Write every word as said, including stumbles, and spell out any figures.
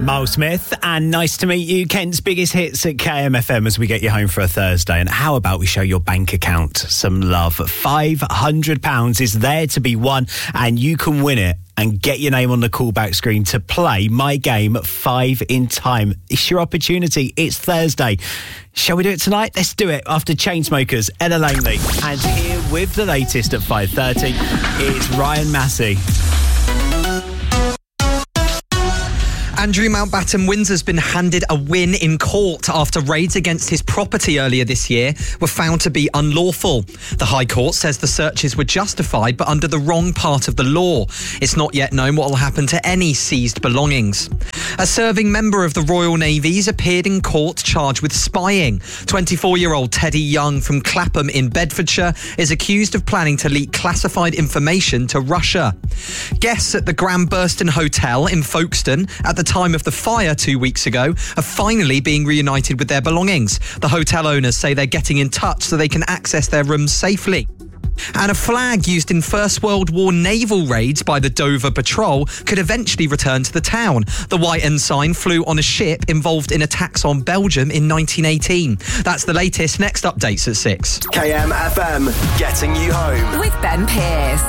Miles Smith, and nice to meet you. Kent's biggest hits at K M F M as we get you home for a Thursday. And how about we show your bank account some love? five hundred pounds is there to be won, and you can win it and get your name on the callback screen to play my game at five in time. It's your opportunity. It's Thursday. Shall we do it tonight? Let's do it. After Chainsmokers, Ella Langley. And here with the latest at five thirty, it's Ryan Massey. Andrew Mountbatten Windsor's been handed a win in court after raids against his property earlier this year were found to be unlawful. The High Court says the searches were justified but under the wrong part of the law. It's not yet known what will happen to any seized belongings. A serving member of the Royal Navy's appeared in court charged with spying. twenty-four-year-old Teddy Young from Clapham in Bedfordshire is accused of planning to leak classified information to Russia. Guests at the Grand Burston Hotel in Folkestone at the time of the fire two weeks ago are finally being reunited with their belongings. The hotel owners say they're getting in touch so they can access their rooms safely. And a flag used in First World War naval raids by the Dover Patrol could eventually return to the town. The white ensign flew on a ship involved in attacks on Belgium in nineteen eighteen. That's the latest. Next updates at six. K M F M, getting you home. With Ben Pearce.